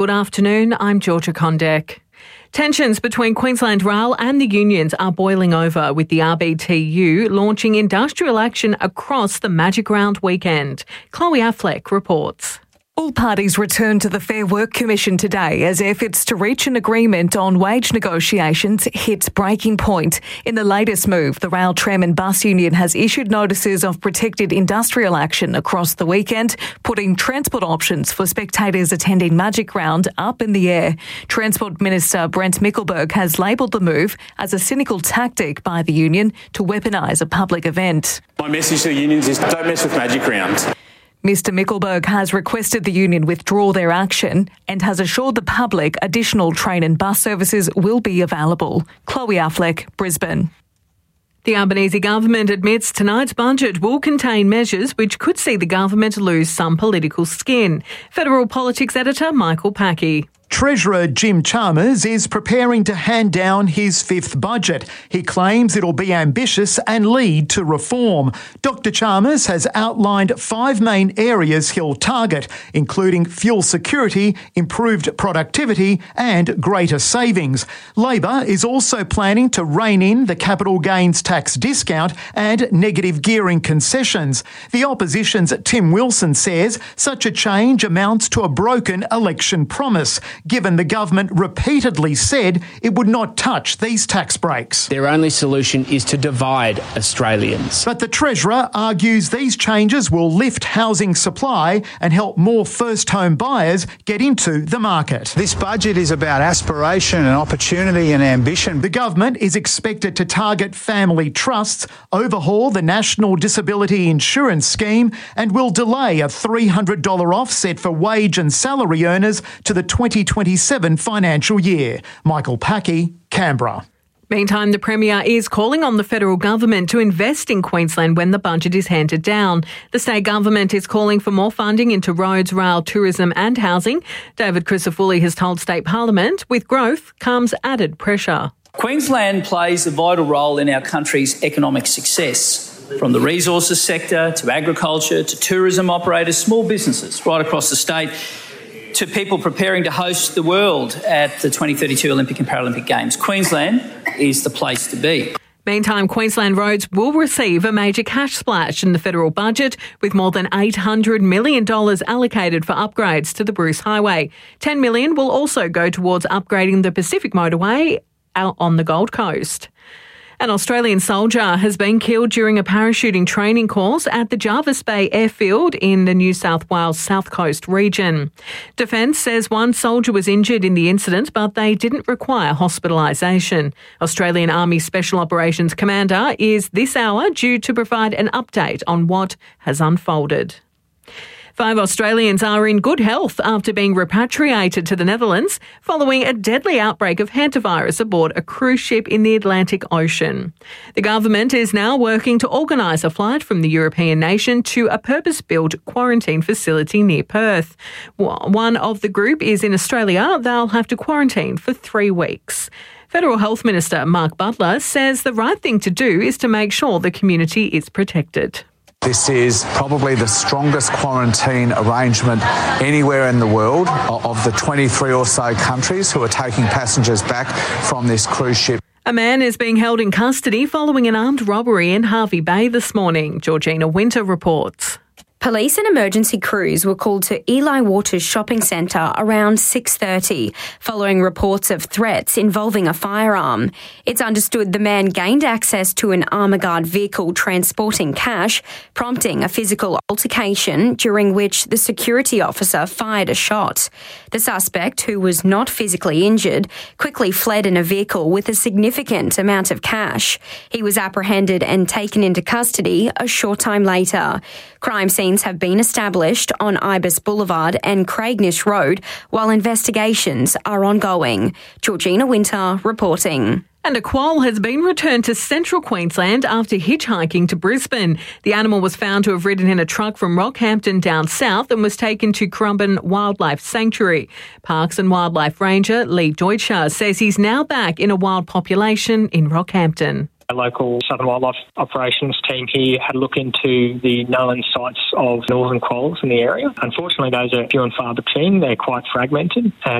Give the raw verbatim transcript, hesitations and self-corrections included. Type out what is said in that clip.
Good afternoon, I'm Georgia Condek. Tensions between Queensland Rail and the unions are boiling over, with the R B T U launching industrial action across the Magic Round weekend. Chloe Affleck reports. All parties return to the Fair Work Commission today as efforts to reach an agreement on wage negotiations hits breaking point. In the latest move, the Rail, Tram and Bus Union has issued notices of protected industrial action across the weekend, putting transport options for spectators attending Magic Round up in the air. Transport Minister Brent Mickelberg has labelled the move as a cynical tactic by the union to weaponise a public event. My message to the unions is don't mess with Magic Round. Mister Mickelberg has requested the union withdraw their action and has assured the public additional train and bus services will be available. Chloe Affleck, Brisbane. The Albanese government admits tonight's budget will contain measures which could see the government lose some political skin. Federal Politics Editor Michael Packey. Treasurer Jim Chalmers is preparing to hand down his fifth budget. He claims it'll be ambitious and lead to reform. Doctor Chalmers has outlined five main areas he'll target, including fuel security, improved productivity and greater savings. Labor is also planning to rein in the capital gains tax discount and negative gearing concessions. The opposition's Tim Wilson says such a change amounts to a broken election promise, given the government repeatedly said it would not touch these tax breaks. Their only solution is to divide Australians. But the Treasurer argues these changes will lift housing supply and help more first home buyers get into the market. This budget is about aspiration and opportunity and ambition. The government is expected to target family trusts, overhaul the National Disability Insurance Scheme and will delay a three hundred dollars offset for wage and salary earners to the twenty twenty-seven financial year. Michael Packey, Canberra. Meantime, the Premier is calling on the federal government to invest in Queensland when the budget is handed down. The state government is calling for more funding into roads, rail, tourism and housing. David Crisafulli has told State Parliament, with growth comes added pressure. Queensland plays a vital role in our country's economic success, from the resources sector to agriculture to tourism operators, small businesses right across the state, to people preparing to host the world at the twenty thirty-two Olympic and Paralympic Games. Queensland is the place to be. Meantime, Queensland roads will receive a major cash splash in the federal budget, with more than eight hundred million dollars allocated for upgrades to the Bruce Highway. ten million dollars will also go towards upgrading the Pacific Motorway out on the Gold Coast. An Australian soldier has been killed during a parachuting training course at the Jervis Bay Airfield in the New South Wales South Coast region. Defence says one soldier was injured in the incident, but they didn't require hospitalisation. Australian Army Special Operations Commander is this hour due to provide an update on what has unfolded. Five Australians are in good health after being repatriated to the Netherlands following a deadly outbreak of hantavirus aboard a cruise ship in the Atlantic Ocean. The government is now working to organise a flight from the European nation to a purpose-built quarantine facility near Perth. One of the group is in Australia. They'll have to quarantine for three weeks. Federal Health Minister Mark Butler says the right thing to do is to make sure the community is protected. This is probably the strongest quarantine arrangement anywhere in the world of the twenty-three or so countries who are taking passengers back from this cruise ship. A man is being held in custody following an armed robbery in Hervey Bay this morning. Georgina Winter reports. Police and emergency crews were called to Eli Waters Shopping Centre around six thirty, following reports of threats involving a firearm. It's understood the man gained access to an Armaguard vehicle transporting cash, prompting a physical altercation during which the security officer fired a shot. The suspect, who was not physically injured, quickly fled in a vehicle with a significant amount of cash. He was apprehended and taken into custody a short time later. Crime scenes have been established on Ibis Boulevard and Craignish Road while investigations are ongoing. Georgina Winter reporting. And a quoll has been returned to central Queensland after hitchhiking to Brisbane. The animal was found to have ridden in a truck from Rockhampton down south and was taken to Currumbin Wildlife Sanctuary. Parks and Wildlife Ranger Lee Deutscher says he's now back in a wild population in Rockhampton. A local Southern Wildlife Operations team here had a look into the known sites of northern quolls in the area. Unfortunately, those are few and far between. They're quite fragmented, and